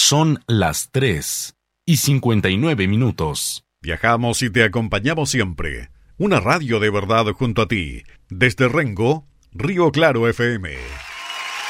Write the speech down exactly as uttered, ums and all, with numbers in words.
Son las tres y cincuenta y nueve minutos. Viajamos y te acompañamos siempre. Una radio de verdad junto a ti. Desde Rengo, Río Claro F M.